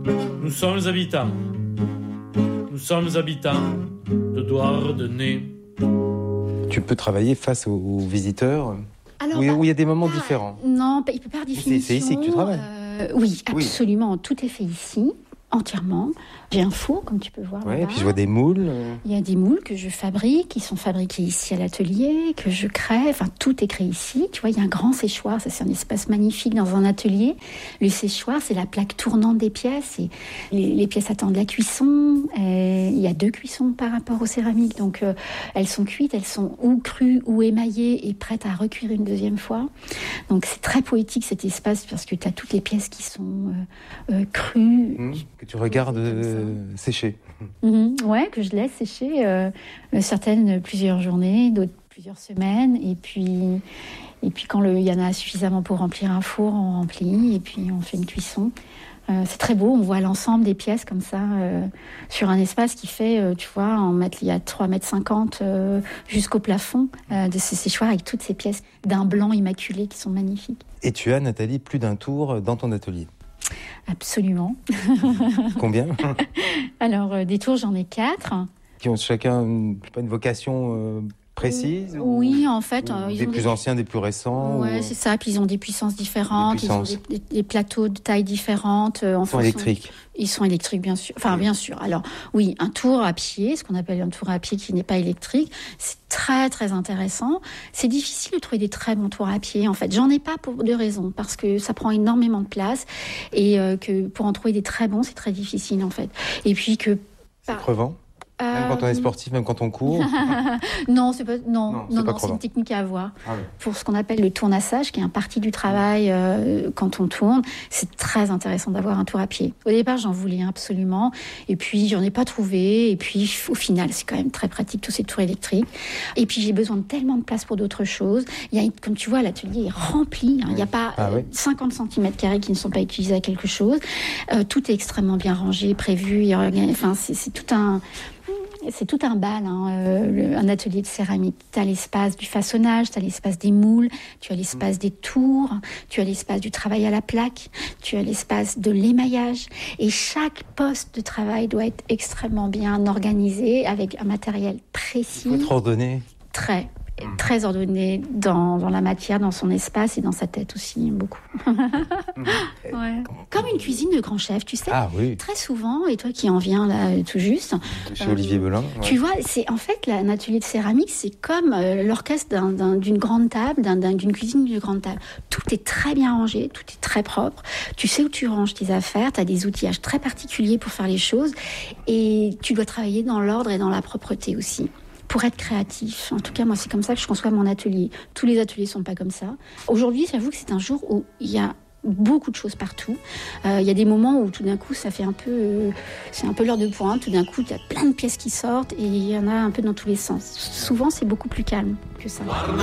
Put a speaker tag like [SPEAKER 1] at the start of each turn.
[SPEAKER 1] Nous sommes habitants de doigts de nez.
[SPEAKER 2] Tu peux travailler face aux visiteurs.
[SPEAKER 3] Alors,
[SPEAKER 2] où il y a des moments différents.
[SPEAKER 3] Non, il peut pas par définition.
[SPEAKER 2] C'est ici que tu travailles.
[SPEAKER 3] Oui, absolument. Oui. Tout est fait ici, entièrement. J'ai un four, comme tu peux voir.
[SPEAKER 2] Ouais, et puis je vois des moules.
[SPEAKER 3] Il y a des moules que je fabrique, qui sont fabriqués ici à l'atelier, que je crée. Enfin, tout est créé ici. Tu vois, il y a un grand séchoir. Ça, c'est un espace magnifique dans un atelier. Le séchoir, c'est la plaque tournante des pièces. Et les pièces attendent la cuisson. Il y a 2 cuissons par rapport aux céramiques. Donc, elles sont cuites, elles sont ou crues ou émaillées et prêtes à recuire une deuxième fois. Donc, c'est très poétique cet espace parce que tu as toutes les pièces qui sont crues.
[SPEAKER 2] Que tu regardes sécher.
[SPEAKER 3] Ouais, que je laisse sécher. Certaines plusieurs journées, d'autres plusieurs semaines. Et puis quand il y en a suffisamment pour remplir un four, on remplit et puis on fait une cuisson. C'est très beau, on voit l'ensemble des pièces comme ça sur un espace qui fait, tu vois, il y a 3,50 m jusqu'au plafond de ces séchoirs avec toutes ces pièces d'un blanc immaculé qui sont magnifiques.
[SPEAKER 2] Et tu as, Nathalie, plus d'un tour dans ton atelier.
[SPEAKER 3] Absolument.
[SPEAKER 2] Combien ?
[SPEAKER 3] Alors, des tours, j'en ai 4.
[SPEAKER 2] Qui ont chacun une vocation précise ?
[SPEAKER 3] Oui, en fait.
[SPEAKER 2] Ils ont des plus anciens, des plus récents ?
[SPEAKER 3] Oui, c'est ça. Puis ils ont des puissances différentes. Ils ont des plateaux de taille différentes.
[SPEAKER 2] Ils sont électriques.
[SPEAKER 3] Ils sont électriques, bien sûr. Enfin, bien sûr. Alors, oui, un tour à pied, ce qu'on appelle un tour à pied qui n'est pas électrique, c'est très, très intéressant. C'est difficile de trouver des très bons tours à pied, en fait. J'en ai pas pour 2 raisons. Parce que ça prend énormément de place et que pour en trouver des très bons, c'est très difficile, en fait. Et puis que...
[SPEAKER 2] C'est crevant ? Même quand on est sportif, même quand on court.
[SPEAKER 3] Non, c'est une technique à avoir. Pour ce qu'on appelle le tournassage, qui est un parti du travail quand on tourne, c'est très intéressant d'avoir un tour à pied. Au départ, j'en voulais un absolument, et puis j'en ai pas trouvé, et puis au final, c'est quand même très pratique tous ces tours électriques. Et puis j'ai besoin de tellement de place pour d'autres choses. Comme tu vois, l'atelier est rempli. Il n'y a pas 50 cm² qui ne sont pas utilisés à quelque chose. Tout est extrêmement bien rangé, prévu. Enfin, c'est tout un... C'est tout un bal, un atelier de céramique. Tu as l'espace du façonnage, tu as l'espace des moules, tu as l'espace des tours, tu as l'espace du travail à la plaque, tu as l'espace de l'émaillage. Et chaque poste de travail doit être extrêmement bien organisé, avec un matériel précis.
[SPEAKER 2] Il faut être ordonné.
[SPEAKER 3] Très ordonné dans la matière, dans son espace et dans sa tête aussi, beaucoup. Ouais. Comme une cuisine de grand chef, tu sais.
[SPEAKER 2] Ah oui.
[SPEAKER 3] Très souvent, et toi qui en viens là tout juste.
[SPEAKER 2] Chez Olivier Belin. Ouais.
[SPEAKER 3] Tu vois, c'est en fait un atelier de céramique, c'est comme l'orchestre d'une grande table, d'une cuisine d'une grande table. Tout est très bien rangé, tout est très propre. Tu sais où tu ranges tes affaires, tu as des outillages très particuliers pour faire les choses et tu dois travailler dans l'ordre et dans la propreté aussi. Pour être créatif. En tout cas, moi, c'est comme ça que je conçois mon atelier. Tous les ateliers sont pas comme ça. Aujourd'hui, j'avoue que c'est un jour où il y a beaucoup de choses partout. Il y a des moments où tout d'un coup, ça fait c'est un peu l'heure de pointe. Tout d'un coup, il y a plein de pièces qui sortent et il y en a un peu dans tous les sens. Souvent, c'est beaucoup plus calme que ça.